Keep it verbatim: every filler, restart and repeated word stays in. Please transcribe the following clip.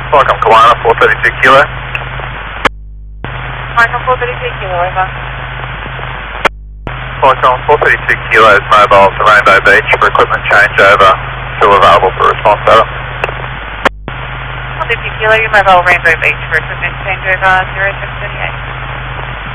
Welcome, Kiwana, four thirty-two kilo. Welcome, four thirty-two kilo, over. Welcome, four thirty-two kilos, mobile to Rainbow Beach for equipment changeover. Still available for response, over. four thirty-two kilo, your mobile Rainbow Beach for equipment changeover, zero six thirty-eight.